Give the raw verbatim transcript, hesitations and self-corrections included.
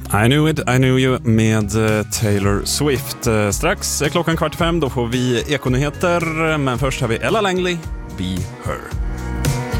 I knew it, I knew you med Taylor Swift. Strax är klockan kvart fem, då får vi ekonyheter. Men först har vi Ella Langley, Be Her.